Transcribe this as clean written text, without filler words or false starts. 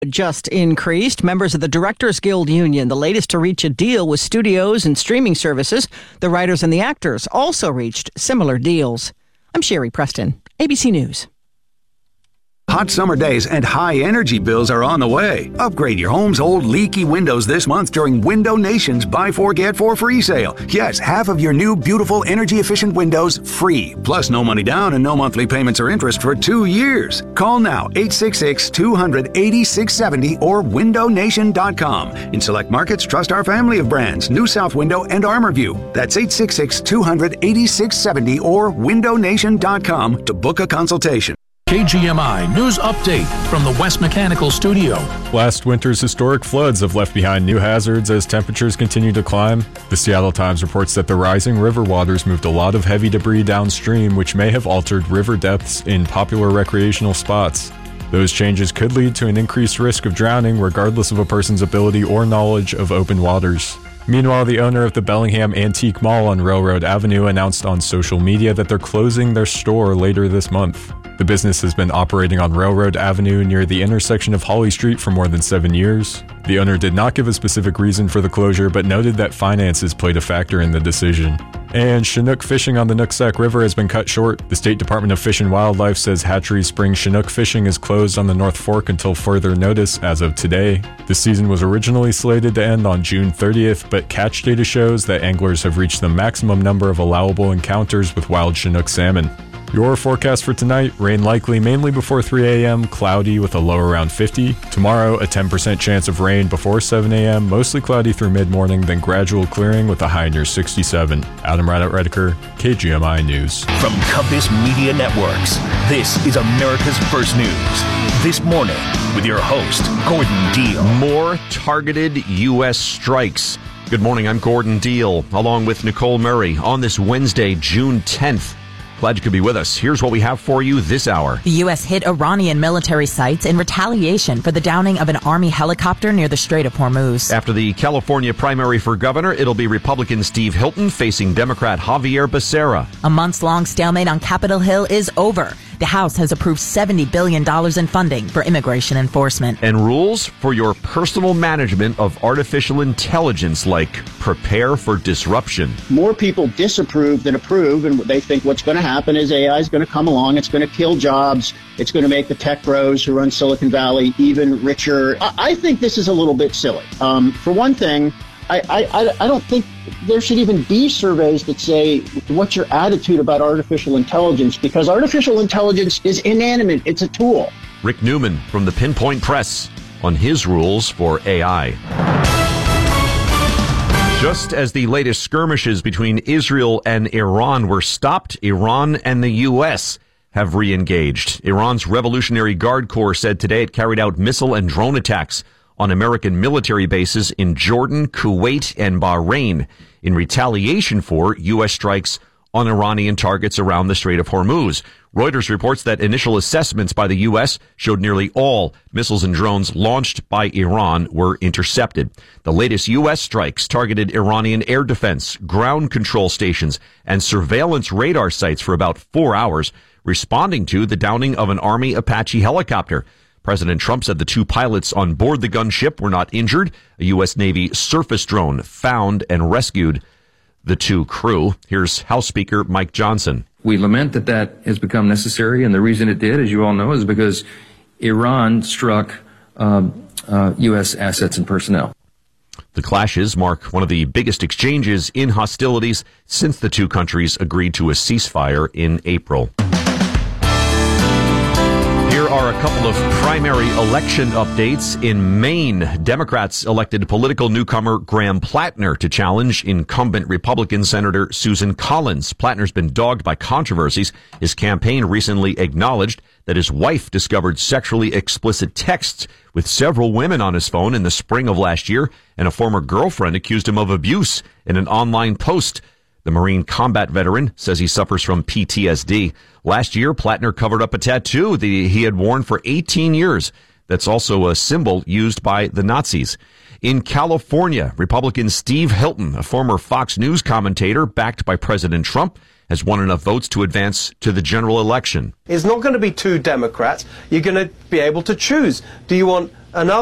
just increased. Members of the Directors Guild Union, the latest to reach a deal with studios and streaming services. The writers and the actors also reached similar deals. I'm Sherry Preston, ABC News. Hot summer days and high energy bills are on the way. Upgrade your home's old leaky windows this month during Window Nation's Buy 4 Get 4 free sale. Yes, half of your new beautiful energy efficient windows free. Plus no money down and no monthly payments or interest for 2 years. Call now 866-200-8670 or windownation.com. In select markets, trust our family of brands, New South Window and ArmorView. That's 866-200-8670 or windownation.com to book a consultation. KGMI News Update from the West Mechanical Studio. Last winter's historic floods have left behind new hazards as temperatures continue to climb. The Seattle Times reports that the rising river waters moved a lot of heavy debris downstream, which may have altered river depths in popular recreational spots. Those changes could lead to an increased risk of drowning regardless of a person's ability or knowledge of open waters. Meanwhile, the owner of the Bellingham Antique Mall on Railroad Avenue announced on social media that they're closing their store later this month. The business has been operating on Railroad Avenue near the intersection of Holly Street for more than 7 years. The owner did not give a specific reason for the closure, but noted that finances played a factor in the decision. And Chinook fishing on the Nooksack River has been cut short. The State Department of Fish and Wildlife says Hatchery Spring Chinook fishing is closed on the North Fork until further notice as of today. The season was originally slated to end on June 30th, but catch data shows that anglers have reached the maximum number of allowable encounters with wild Chinook salmon. Your forecast for tonight, rain likely mainly before 3 a.m., cloudy with a low around 50. Tomorrow, a 10% chance of rain before 7 a.m., mostly cloudy through mid-morning, then gradual clearing with a high near 67. Adam Raddat-Redeker, KGMI News. From Compass Media Networks, this is America's First News. This morning, with your host, Gordon Deal. More targeted U.S. strikes. Good morning, I'm Gordon Deal, along with Nicole Murray, on this Wednesday, June 10th. Glad you could be with us. Here's what we have for you this hour. The U.S. hit Iranian military sites in retaliation for the downing of an Army helicopter near the Strait of Hormuz. After the California primary for governor, it'll be Republican Steve Hilton facing Democrat Javier Becerra. A months-long stalemate on Capitol Hill is over. The House has approved $70 billion in funding for immigration enforcement. And rules for your personal management of artificial intelligence, like prepare for disruption. More people disapprove than approve, and they think what's going to happen is AI is going to come along, it's going to kill jobs, it's going to make the tech bros who run Silicon Valley even richer. I think this is a little bit silly. For one thing, I don't think there should even be surveys that say, what's your attitude about artificial intelligence? Because artificial intelligence is inanimate. It's a tool. Rick Newman from the Pinpoint Press on his rules for AI. Just as the latest skirmishes between Israel and Iran were stopped, Iran and the U.S. have re-engaged. Iran's Revolutionary Guard Corps said today it carried out missile and drone attacks on American military bases in Jordan, Kuwait, and Bahrain in retaliation for U.S. strikes on Iranian targets around the Strait of Hormuz. Reuters reports that initial assessments by the U.S. showed nearly all missiles and drones launched by Iran were intercepted. The latest U.S. strikes targeted Iranian air defense, ground control stations, and surveillance radar sites for about 4 hours, responding to the downing of an Army Apache helicopter. President Trump said the two pilots on board the gunship were not injured. A U.S. Navy surface drone found and rescued the two crew. Here's House Speaker Mike Johnson. We lament that has become necessary, and the reason it did, as you all know, is because Iran struck U.S. assets and personnel. The clashes mark one of the biggest exchanges in hostilities since the two countries agreed to a ceasefire in April. Here are a couple of primary election updates. In Maine, Democrats elected political newcomer Graham Plattner to challenge incumbent Republican Senator Susan Collins. Plattner's been dogged by controversies. His campaign recently acknowledged that his wife discovered sexually explicit texts with several women on his phone in the spring of last year, and a former girlfriend accused him of abuse in an online post. The Marine combat veteran says he suffers from PTSD. Last year, Plattner covered up a tattoo that he had worn for 18 years. That's also a symbol used by the Nazis. In California, Republican Steve Hilton, a former Fox News commentator backed by President Trump, has won enough votes to advance to the general election. It's not going to be two Democrats. You're going to be able to choose. Do you want another